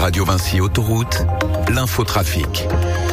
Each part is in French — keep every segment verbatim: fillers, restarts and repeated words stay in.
Radio Vinci Autoroute, l'infotrafic.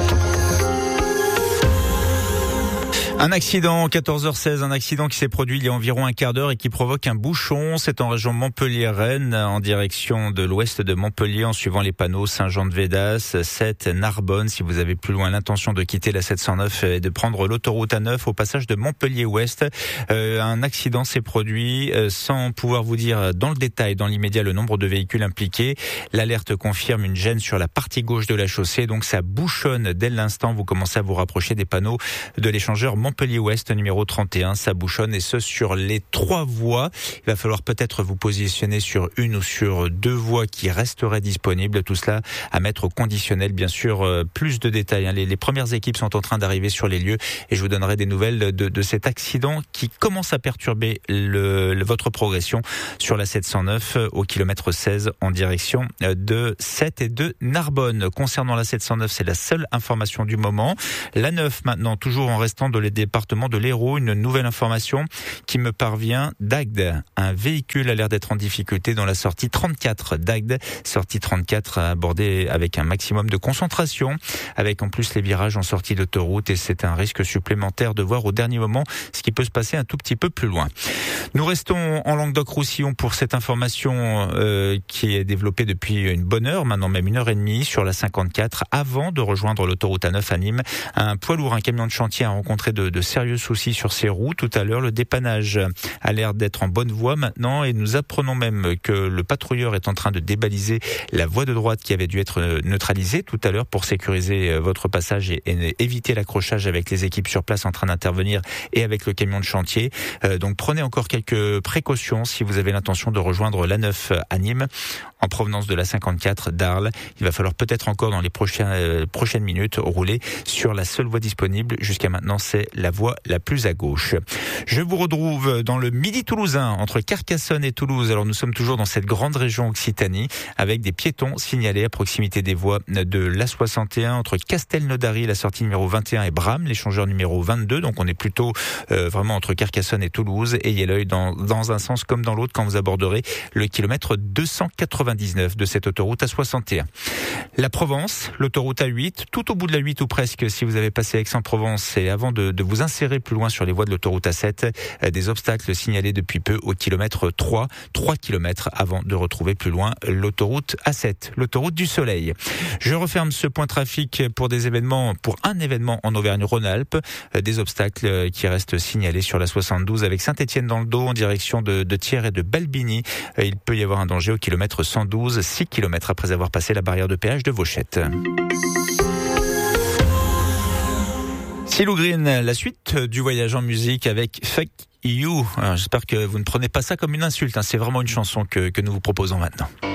Un accident, quatorze heures seize, un accident qui s'est produit il y a environ un quart d'heure et qui provoque un bouchon. C'est en région Montpellier-Rennes, en direction de l'ouest de Montpellier, en suivant les panneaux Saint-Jean-de-Védas, sept, Narbonne. Si vous avez plus loin l'intention de quitter la sept cent neuf et de prendre l'autoroute A neuf au passage de Montpellier-Ouest, euh, un accident s'est produit euh, sans pouvoir vous dire dans le détail, dans l'immédiat, le nombre de véhicules impliqués. L'alerte confirme une gêne sur la partie gauche de la chaussée, donc ça bouchonne dès l'instant. Vous commencez à vous rapprocher des panneaux de l'échangeur Montpellier-Ouest, numéro trente et un, ça bouchonne et ce sur les trois voies. Il va falloir peut-être vous positionner sur une ou sur deux voies qui resteraient disponibles. Tout cela à mettre au conditionnel, bien sûr. Plus de détails, hein. Les, les premières équipes sont en train d'arriver sur les lieux et je vous donnerai des nouvelles de, de cet accident qui commence à perturber le, le, votre progression sur la sept cent neuf au kilomètre seize en direction de Sète et de Narbonne. Concernant la sept cent neuf, c'est la seule information du moment. La neuf maintenant, toujours en restant de les département de l'Hérault, une nouvelle information qui me parvient d'Agde. Un véhicule a l'air d'être en difficulté dans la sortie trente-quatre d'Agde. Sortie trente-quatre abordée avec un maximum de concentration, avec en plus les virages en sortie d'autoroute et c'est un risque supplémentaire de voir au dernier moment ce qui peut se passer un tout petit peu plus loin. Nous restons en Languedoc-Roussillon pour cette information euh, qui est développée depuis une bonne heure, maintenant même une heure et demie sur la cinquante-quatre avant de rejoindre l'autoroute A neuf à Nîmes. Un poids lourd, un camion de chantier a rencontré de, de sérieux soucis sur ses roues tout à l'heure. Le dépannage a l'air d'être en bonne voie maintenant et nous apprenons même que le patrouilleur est en train de débaliser la voie de droite qui avait dû être neutralisée tout à l'heure pour sécuriser votre passage et, et éviter l'accrochage avec les équipes sur place en train d'intervenir et avec le camion de chantier. Euh, donc prenez encore quelques précautions si vous avez l'intention de rejoindre l'A neuf à Nîmes en provenance de la cinquante-quatre d'Arles. Il va falloir peut-être encore dans les prochaines, euh, prochaines minutes rouler sur la seule voie disponible. Jusqu'à maintenant, c'est la voie la plus à gauche. Je vous retrouve dans le midi toulousain, entre Carcassonne et Toulouse. Alors nous sommes toujours dans cette grande région Occitanie, avec des piétons signalés à proximité des voies de l'A soixante et un, entre Castelnaudary, la sortie numéro vingt et un, et Bram, l'échangeur numéro vingt-deux. Donc on est plutôt euh, vraiment entre Carcassonne et Toulouse. Ayez l'œil dans, dans un sens comme dans l'autre quand vous aborderez le kilomètre deux cent quatre-vingt-dix-neuf de cette autoroute A soixante et un. La Provence, l'autoroute A huit, tout au bout de la huit ou presque, si vous avez passé Aix-en-Provence et avant de, de vous insérer plus loin sur les voies de l'autoroute A sept, des obstacles signalés depuis peu au kilomètre trois, trois kilomètres avant de retrouver plus loin l'autoroute A sept, l'autoroute du Soleil. Je referme ce point trafic pour des événements, pour un événement en Auvergne-Rhône-Alpes, des obstacles qui restent signalés sur la soixante-douze avec Saint-Étienne dans le dos en direction de, de Thiers et de Balbigny. Il peut y avoir un danger au kilomètre cent douze, six kilomètres après avoir passé la barrière de péage de Vauchette. Silou Green, la suite du voyage en musique avec Fuck You. Alors, j'espère que vous ne prenez pas ça comme une insulte, hein. C'est vraiment une chanson que, que nous vous proposons maintenant.